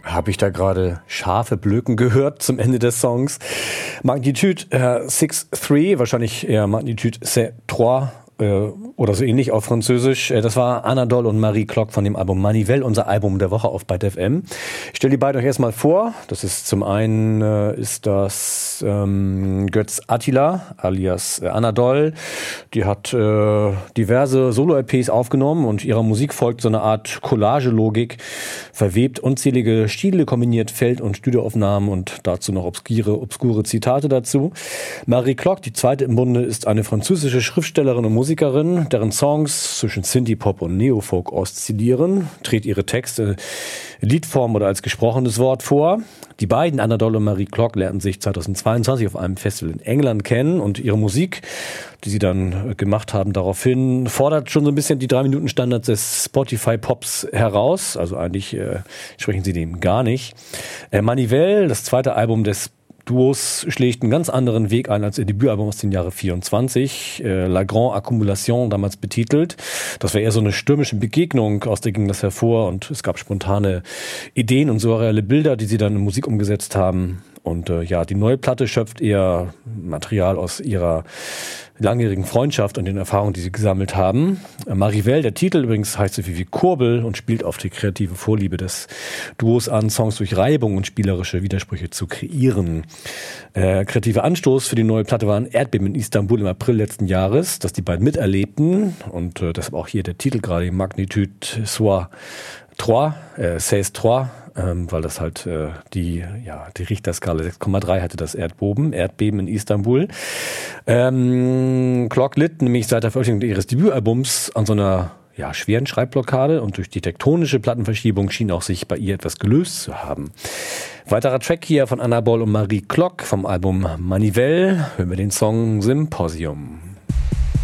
Habe ich da gerade scharfe Blöken gehört zum Ende des Songs? Magnitude 6-3, wahrscheinlich eher Magnitude 3 oder so ähnlich auf Französisch. Das war Anadol und Marie Clock von dem Album Manivelle, unser Album der Woche auf Byte FM. Ich stelle die beiden euch erstmal vor. Das ist zum einen ist das Götz Attila alias Anadol. Die hat diverse Solo-LPs aufgenommen und ihrer Musik folgt so eine Art Collage-Logik, verwebt unzählige Stile, kombiniert Feld- und Studioaufnahmen und dazu noch obskure Zitate dazu. Marie Clock, die zweite im Bunde, ist eine französische Schriftstellerin und Musikerin, deren Songs zwischen Synthie-Pop und Neofolk oszillieren, trägt ihre Texte in Liedform oder als gesprochenes Wort vor. Die beiden, Anadol und Marie Clock, lernten sich 2022 auf einem Festival in England kennen und ihre Musik, die sie dann gemacht haben, daraufhin fordert schon so ein bisschen die 3-Minuten-Standards des Spotify-Pops heraus. Also eigentlich sprechen sie dem gar nicht. Manivelle, das zweite Album des Duos, schlägt einen ganz anderen Weg ein als ihr Debütalbum aus dem Jahre 24, La Grande Accumulation damals betitelt. Das war eher so eine stürmische Begegnung, aus der ging das hervor und es gab spontane Ideen und surreale Bilder, die sie dann in Musik umgesetzt haben. Und die neue Platte schöpft eher Material aus ihrer langjährigen Freundschaft und den Erfahrungen, die sie gesammelt haben. Marivelle, der Titel übrigens, heißt so viel wie Kurbel und spielt auf die kreative Vorliebe des Duos an, Songs durch Reibung und spielerische Widersprüche zu kreieren. Kreativer Anstoß für die neue Platte war ein Erdbeben in Istanbul im April letzten Jahres, das die beiden miterlebten und deshalb auch hier der Titel gerade, Magnitude 6-3, weil das halt die Richterskala 6,3 hatte, das Erdbeben in Istanbul. Clock litt nämlich seit der Veröffentlichung ihres Debütalbums an so einer schweren Schreibblockade und durch die tektonische Plattenverschiebung schien auch sich bei ihr etwas gelöst zu haben. Weiterer Track hier von Anadol und Marie Clock vom Album Manivelle, hören wir den Song Symposium.